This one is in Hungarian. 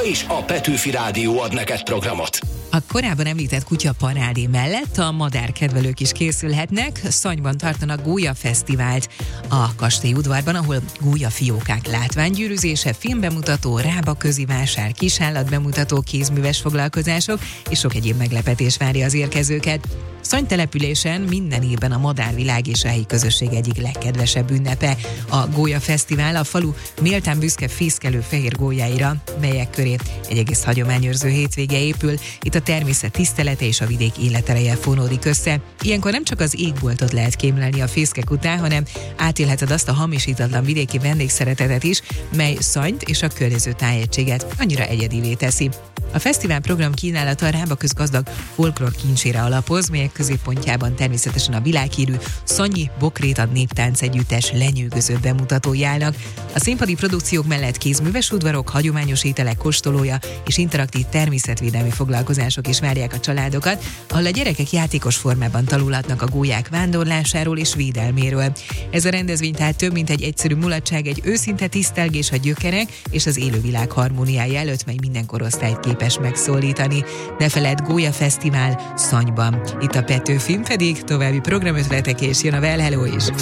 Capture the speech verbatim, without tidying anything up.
és a Petőfi Rádió ad neked programot. A korábban említett kutya parádé mellett a madárkedvelők is készülhetnek. Szanyban tartanak gólyafesztivált a kastélyudvarban, ahol gólyafiókák látványgyűrűzése, filmbemutató, rábaközi vásár, kisállatbemutató, kézműves foglalkozások és sok egyéb meglepetés várja az érkezőket. Szany településen minden évben a madárvilág és a helyi közösség egyik legkedvesebb ünnepe. A Gólyafesztivál a falu méltán büszke fészkelő fehér gólyáira, melyek köré egy egész hagyományőrző hétvége épül. Itt a természet tisztelete és a vidék életereje fonódik össze. Ilyenkor nem csak az égboltot lehet kémlelni a fészkek után, hanem átélheted azt a hamisítatlan vidéki vendégszeretetet is, mely Szanyt és a környező tájegységet annyira egyedivé teszi. A fesztivál program kínálata a Rábaköz gazdag folklór kincsére alapoz, melyek középpontjában természetesen a világhírű Szanyi Bokréta néptánc együttes lenyűgöző bemutatói állnak. A színpadi produkciók mellett kézműves udvarok, hagyományos ételek kóstolója és interaktív természetvédelmi foglalkozások is várják a családokat, ahol a gyerekek játékos formában tanulhatnak a gólyák vándorlásáról és védelméről. Ez a rendezvény tehát több, mint egy egyszerű mulatság, egy őszinte tisztelgés a gyökerek és az élővilág harmóniája előtt, mely minden korosztályt képes megszólítani. Ne feledd, Gólyafesztivál Szanyban. Itt a Petőfin pedig további programötletek és jön a Well Hello is.